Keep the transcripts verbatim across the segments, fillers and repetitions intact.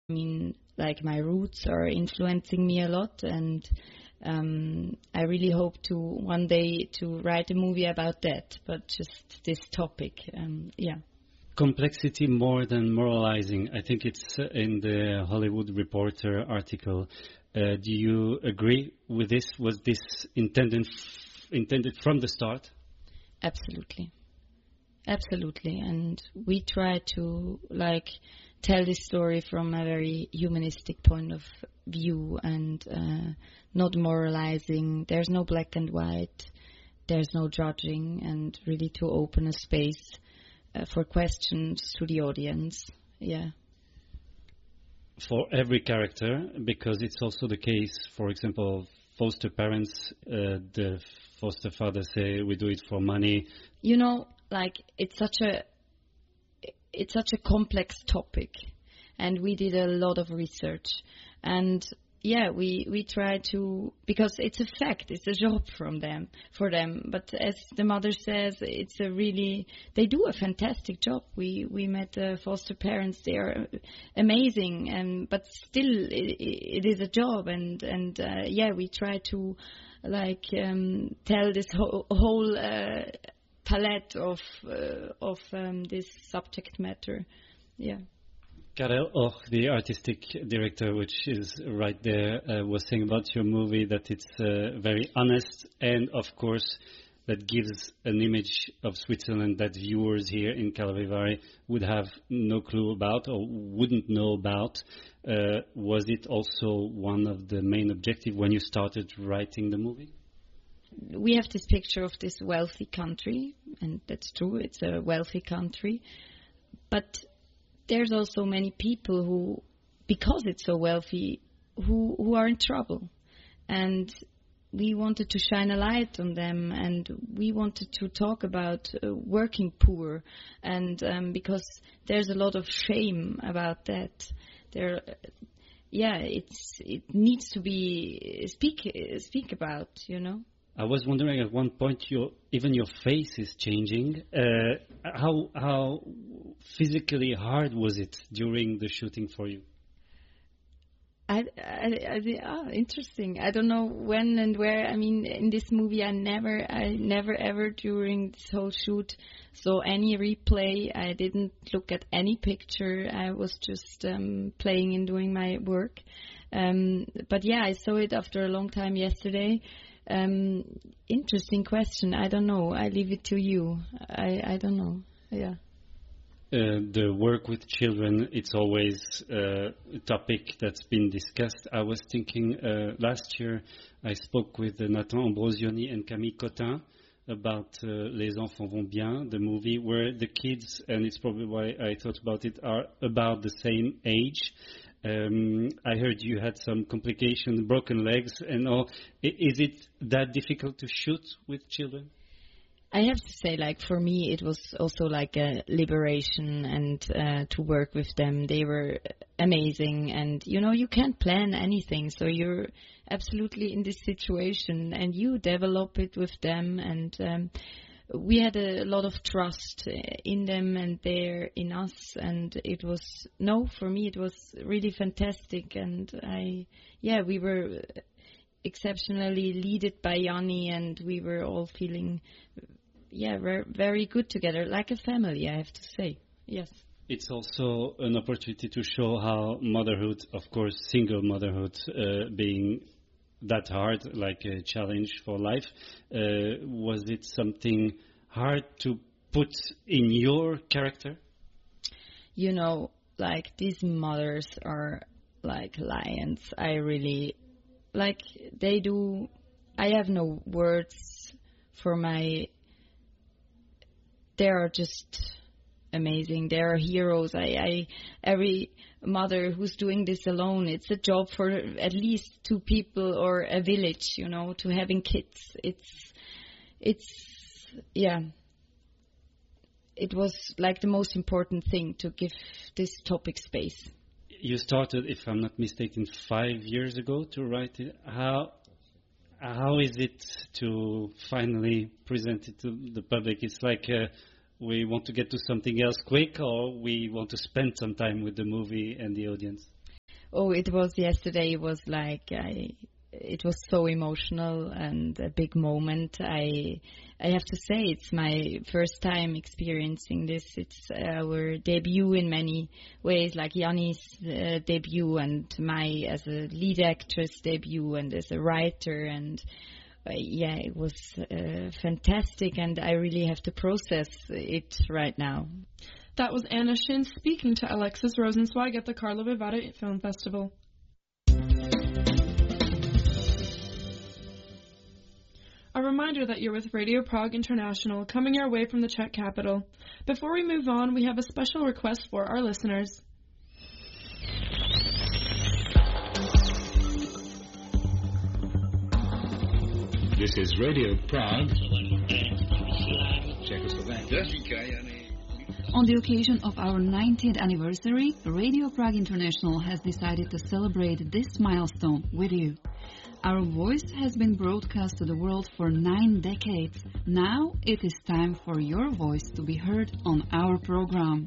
I mean, like my roots are influencing me a lot, and um, I really hope to one day to write a movie about that, but just this topic, um, yeah. Complexity more than moralizing. I think it's uh, in the Hollywood Reporter article. Uh, do you agree with this? Was this intended f- intended from the start? Absolutely. Absolutely. And we try to, like, tell this story from a very humanistic point of view and uh, not moralizing. There's no black and white. There's no judging, and really to open a space uh, for questions to the audience. Yeah. For every character, because it's also the case, for example, foster parents, uh, the foster fathers say we do it for money. You know, like it's such a it's such a complex topic, and we did a lot of research, and yeah, we we try to, because it's a fact, it's a job from them for them. But as the mother says, it's a really, they do a fantastic job. We we met the foster parents; they are amazing, and but still, it, it is a job, and and uh, yeah, we try to like um, tell this whole, whole uh, palette of uh, of um, this subject matter, yeah. Karel Och, the artistic director, which is right there, uh, was saying about your movie that it's uh, very honest, and of course that gives an image of Switzerland that viewers here in Calavivare would have no clue about or wouldn't know about. Uh, was it also one of the main objectives when you started writing the movie? We have this picture of this wealthy country, and that's true, it's a wealthy country, but there's also many people who, because it's so wealthy, who who are in trouble. And we wanted to shine a light on them, and we wanted to talk about uh, working poor, and um, because there's a lot of shame about that. There, yeah, it's it needs to be speak speak about, you know. I was wondering, at one point, your even your face is changing. Uh, how how physically hard was it during the shooting for you? I, I, I, ah, interesting. I don't know when and where. I mean, in this movie, I never, I never ever during this whole shoot saw any replay. I didn't look at any picture. I was just um, playing and doing my work. Um, but yeah, I saw it after a long time yesterday. Um, interesting question. I don't know. I leave it to you. I, I don't know. Yeah. Uh, the work with children, it's always uh, a topic that's been discussed. I was thinking uh, last year I spoke with uh, Nathan Ambrosioni and Camille Cotin about uh, Les Enfants Vont Bien, the movie, where the kids, and it's probably why I thought about it, are about the same age. Um, I heard you had some complications, broken legs and all. I, is it that difficult to shoot with children? I have to say, like, for me, it was also like a liberation, and uh, to work with them. They were amazing, and, you know, you can't plan anything, so you're absolutely in this situation, and you develop it with them, and um, we had a lot of trust in them, and they're in us, and it was, no, for me, it was really fantastic, and I, yeah, we were exceptionally leaded by Yanni, and we were all feeling, yeah, very, very good together, like a family, I have to say. Yes. It's also an opportunity to show how motherhood, of course, single motherhood, uh, being that hard, like a challenge for life, uh, was it something hard to put in your character? You know, like, these mothers are like lions. I really, like, they do, I have no words for my, they are just amazing. They are heroes. I, I, every mother who's doing this alone, it's a job for at least two people or a village, you know, to having kids. It's, it's, yeah. It was like the most important thing to give this topic space. You started, if I'm not mistaken, five years ago to write it. How how is it to finally present it to the public? It's like uh, we want to get to something else quick, or we want to spend some time with the movie and the audience? Oh, it was yesterday. It was like I. It was so emotional and a big moment. I I have to say it's my first time experiencing this. It's our debut in many ways, like Yanni's uh, debut and my as a lead actress debut and as a writer. And uh, yeah, it was uh, fantastic, and I really have to process it right now. That was Anna Shin speaking to Alexis Rosenzweig at the Karlovy Vary Film Festival. A reminder that you're with Radio Prague International, coming your way from the Czech capital. Before we move on, we have a special request for our listeners. This is Radio Prague, Czechoslovakia. On the occasion of our ninetieth anniversary, Radio Prague International has decided to celebrate this milestone with you. Our voice has been broadcast to the world for nine decades. Now it is time for your voice to be heard on our program.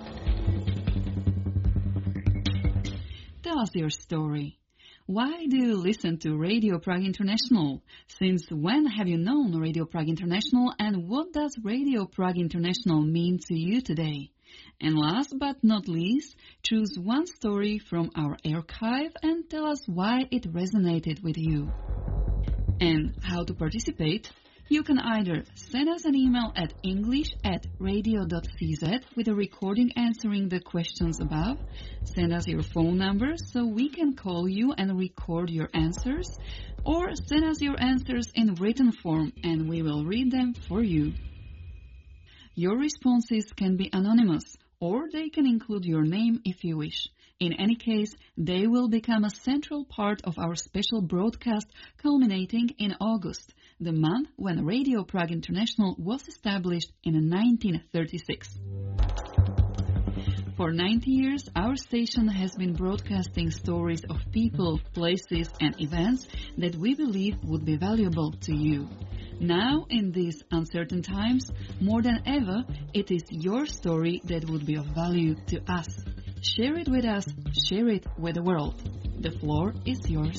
Tell us your story. Why do you listen to Radio Prague International? Since when have you known Radio Prague International, and what does Radio Prague International mean to you today? And last but not least, choose one story from our archive and tell us why it resonated with you. And how to participate? You can either send us an email at english at radio dot c z with a recording answering the questions above, send us your phone number so we can call you and record your answers, or send us your answers in written form and we will read them for you. Your responses can be anonymous, or they can include your name if you wish. In any case, they will become a central part of our special broadcast culminating in August, the month when Radio Prague International was established in nineteen thirty-six. For ninety years, our station has been broadcasting stories of people, places and events that we believe would be valuable to you. Now, in these uncertain times, more than ever, it is your story that would be of value to us. Share it with us, share it with the world. The floor is yours.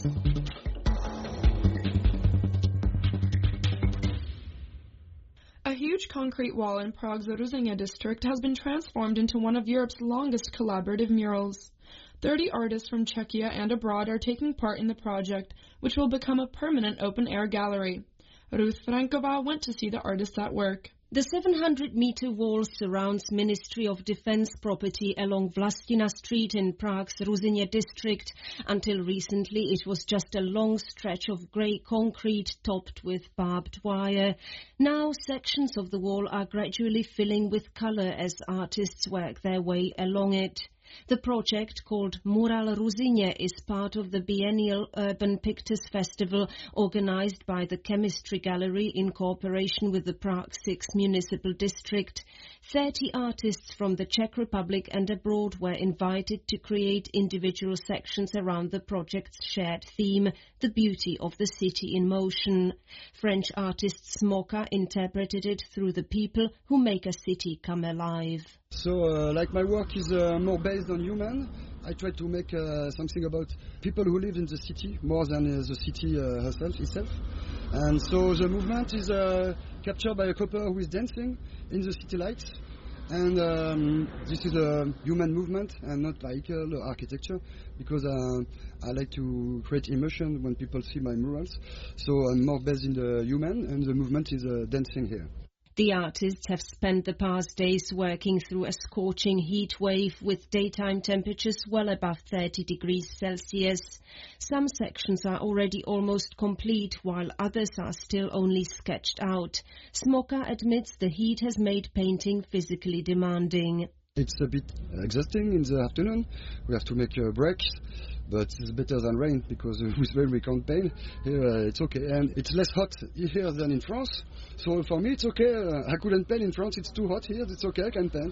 A huge concrete wall in Prague's Ruzyně district has been transformed into one of Europe's longest collaborative murals. Thirty artists from Czechia and abroad are taking part in the project, which will become a permanent open-air gallery. Ruth Franková went to see the artists at work. The seven hundred meter wall surrounds Ministry of Defense property along Vlastina Street in Prague's Ruzyně district. Until recently, it was just a long stretch of grey concrete topped with barbed wire. Now, sections of the wall are gradually filling with colour as artists work their way along it. The project, called Mural Ruzyně, is part of the biennial Urban Pictures Festival organised by the Chemistry Gallery in cooperation with the Prague six Municipal District. Thirty artists from the Czech Republic and abroad were invited to create individual sections around the project's shared theme, the beauty of the city in motion. French artist Smoka interpreted it through the people who make a city come alive. So, uh, like my work is uh, more based on human, I try to make uh, something about people who live in the city more than uh, the city uh, herself, itself. And so the movement is uh, captured by a couple who is dancing in the city lights. And um, this is a human movement and not vehicle or architecture, because uh, I like to create emotion when people see my murals. So I'm more based in the human, and the movement is uh, dancing here. The artists have spent the past days working through a scorching heat wave with daytime temperatures well above thirty degrees Celsius. Some sections are already almost complete, while others are still only sketched out. Smoka admits the heat has made painting physically demanding. It's a bit exhausting in the afternoon. We have to make uh, breaks, but it's better than rain, because uh, with rain we can't paint. Here uh, it's okay, and it's less hot here than in France. So for me it's okay. Uh, I couldn't paint in France. It's too hot here. It's okay. I can paint.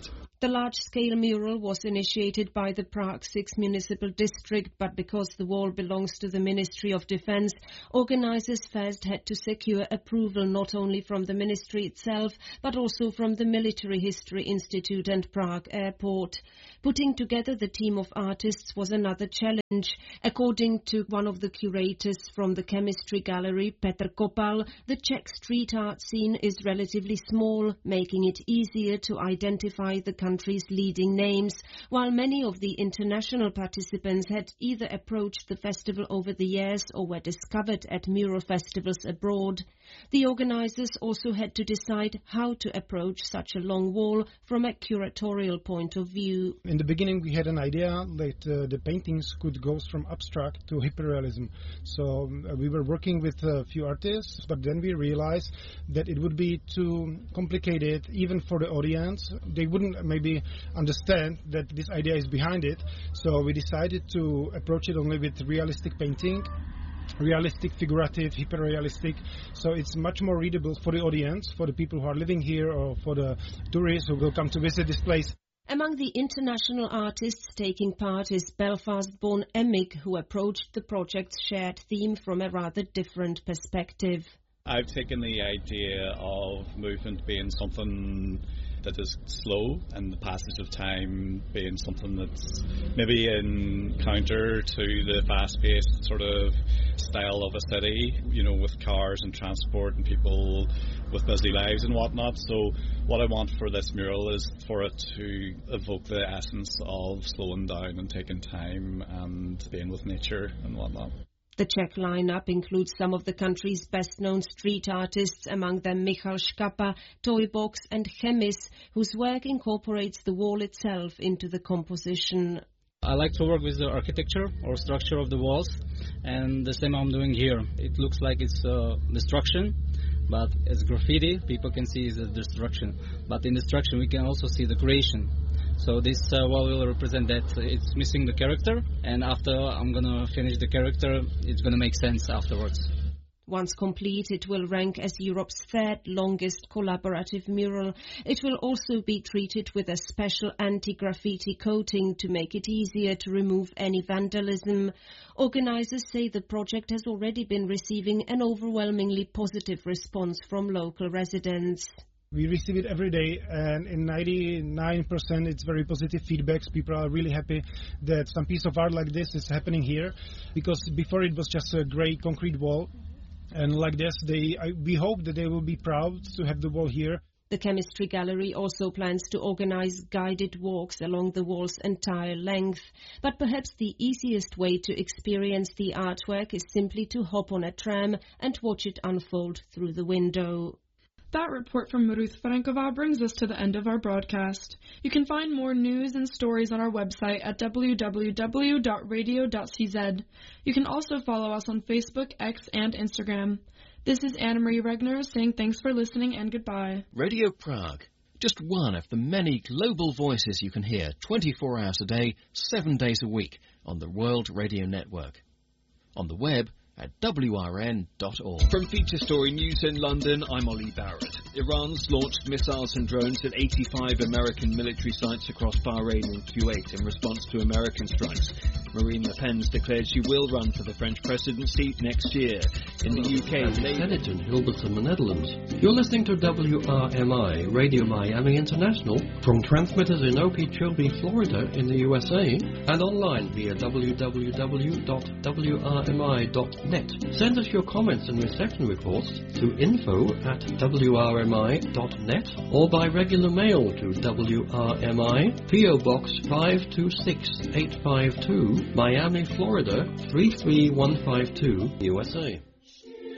The large-scale mural was initiated by the Prague sixth Municipal District, but because the wall belongs to the Ministry of Defense, organizers first had to secure approval not only from the ministry itself, but also from the Military History Institute and Prague Airport. Putting together the team of artists was another challenge. According to one of the curators from the Chemistry Gallery, Petr Kopal, the Czech street art scene is relatively small, making it easier to identify the country's leading names, while many of the international participants had either approached the festival over the years or were discovered at mural festivals abroad. The organizers also had to decide how to approach such a long wall from a curatorial point of view. In the beginning we had an idea that uh, the paintings could go from abstract to hyperrealism. So uh, we were working with a few artists, but then we realized that it would be too complicated even for the audience. They wouldn't maybe understand that this idea is behind it. So we decided to approach it only with realistic painting. Realistic, figurative, hyper-realistic, so it's much more readable for the audience, for the people who are living here or for the tourists who will come to visit this place. Among the international artists taking part is Belfast-born Emig, who approached the project's shared theme from a rather different perspective. I've taken the idea of movement being something that is slow and the passage of time being something that's maybe in counter to the fast-paced sort of style of a city, you know, with cars and transport and people with busy lives and whatnot. So what I want for this mural is for it to evoke the essence of slowing down and taking time and being with nature and whatnot. The Czech lineup includes some of the country's best-known street artists, among them Michal Škapa, Toybox and Chemis, whose work incorporates the wall itself into the composition. I like to work with the architecture or structure of the walls, and the same I'm doing here. It looks like it's uh, destruction, but as graffiti, people can see the destruction. But in destruction, we can also see the creation. So this uh, wall will represent that it's missing the character, and after I'm going to finish the character, it's going to make sense afterwards. Once complete, it will rank as Europe's third longest collaborative mural. It will also be treated with a special anti-graffiti coating to make it easier to remove any vandalism. Organizers say the project has already been receiving an overwhelmingly positive response from local residents. We receive it every day, and in ninety-nine percent it's very positive feedbacks. People are really happy that some piece of art like this is happening here, because before it was just a grey concrete wall, and like this, they I, we hope that they will be proud to have the wall here. The Chemistry Gallery also plans to organize guided walks along the wall's entire length. But perhaps the easiest way to experience the artwork is simply to hop on a tram and watch it unfold through the window. That report from Ruth Frankova brings us to the end of our broadcast. You can find more news and stories on our website at w w w dot radio dot c z. You can also follow us on Facebook, X, and Instagram. This is Anna-Marie Regner saying thanks for listening and goodbye. Radio Prague, just one of the many global voices you can hear twenty-four hours a day, seven days a week on the World Radio Network. On the web, at w r n dot org. From Feature Story News in London, I'm Ollie Barrett. Iran's launched missiles and drones at eighty-five American military sites across Bahrain and Kuwait in response to American strikes. Marine Le Pen's declared she will run for the French presidency next year. In the U K, Intelligent Hilversum, the Netherlands. You're listening to W R M I, Radio Miami International, from transmitters in Okeechobee, Florida in the U S A, and online via w w w dot w r m i dot net. Send us your comments and reception reports to info at w r m i dot net or by regular mail to W R M I, P O Box five two six eight five two, Miami, Florida three three one five two, U S A.